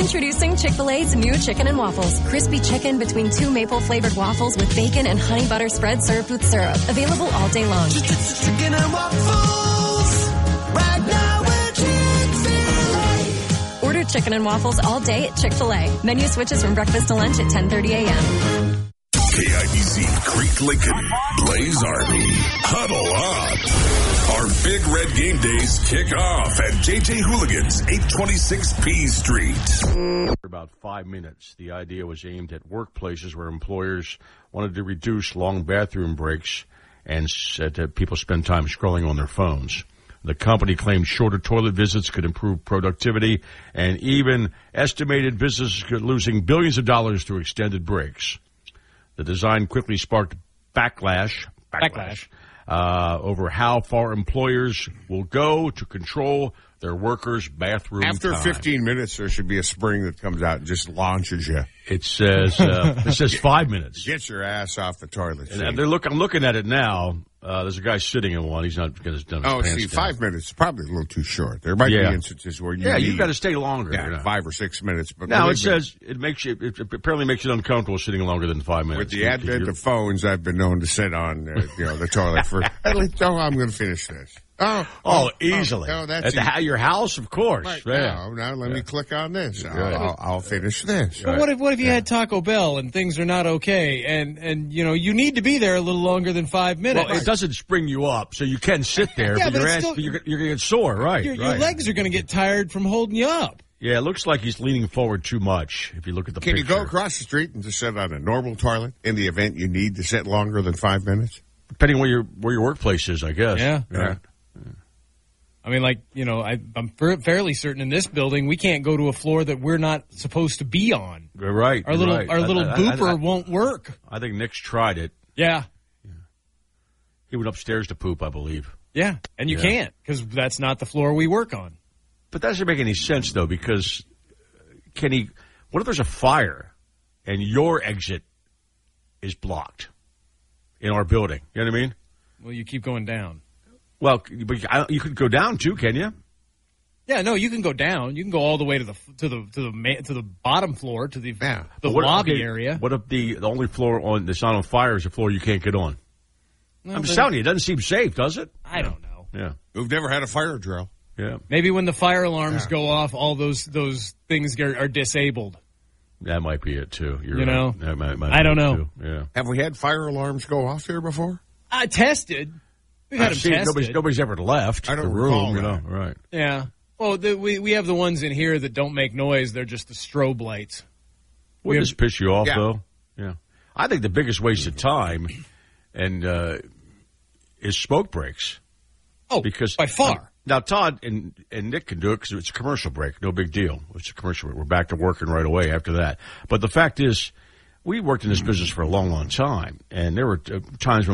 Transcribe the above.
Introducing Chick-fil-A's new chicken and waffles. Crispy chicken between two maple-flavored waffles with bacon and honey butter spread served with syrup. Available all day long. Chicken and waffles. Right now we're Chick-fil-A. Order chicken and waffles all day at Chick-fil-A. Menu switches from breakfast to lunch at 10:30 a.m. KIBZ, Creek Lincoln, Blaze Army, huddle up. Our Big Red Game Days kick off at JJ Hooligans, 826 P Street. For about 5 minutes, the idea was aimed at workplaces where employers wanted to reduce long bathroom breaks and said that people spend time scrolling on their phones. The company claimed shorter toilet visits could improve productivity and even estimated businesses could losing billions of dollars through extended breaks. The design quickly sparked backlash over how far employers will go to control their workers' bathroom After time. 15 minutes, there should be a spring that comes out and just launches you. It says 5 minutes. Get your ass off the toilet seat. And I'm looking at it now. There's a guy sitting in one. He's not going to done his Oh, pants see, down. 5 minutes is probably a little too short. There might be instances where you've got to stay longer. 5 or 6 minutes. But now it says it apparently makes you uncomfortable sitting longer than 5 minutes. With the advent of phones, I've been known to sit on the toilet for. I'm going to finish this. Easily. That's at your house, of course. Right. Yeah. Now let me click on this. I'll finish this. But what if you had Taco Bell and things are not okay, and you need to be there a little longer than 5 minutes? Well, it doesn't spring you up, so you can sit there, but you're going to get sore, right? Your legs are going to get tired from holding you up. Yeah, it looks like he's leaning forward too much if you look at the picture. Can you go across the street and just sit on a normal toilet in the event you need to sit longer than 5 minutes? Depending on where your workplace is, I guess. Yeah. I mean, I'm fairly certain in this building we can't go to a floor that we're not supposed to be on. Right. Our little booper won't work. I think Nick's tried it. Yeah. He went upstairs to poop, I believe. Yeah, and you can't because that's not the floor we work on. But that doesn't make any sense, though, because what if there's a fire and your exit is blocked in our building? You know what I mean? Well, you keep going down. Well, but you could go down too, can you? Yeah, no, you can go down. You can go all the way to the bottom floor to the lobby area. What if the only floor that's not on fire is a floor you can't get on? I'm just telling you, it doesn't seem safe, does it? I don't know. Yeah, we've never had a fire drill. Yeah, maybe when the fire alarms go off, all those things are disabled. That might be it too. You're right. That might I don't know. Too. Yeah. Have we had fire alarms go off there before? I tested. We've had them tested. Nobody's ever left the room, right? Yeah. Well, we have the ones in here that don't make noise. They're just the strobe lights. Wouldn't this piss you off, though? Yeah. I think the biggest waste of time is smoke breaks. Oh, because by far. Now, Todd and Nick can do it because it's a commercial break. No big deal. It's a commercial break. We're back to working right away after that. But the fact is, we worked in this business for a long, long time, and there were times when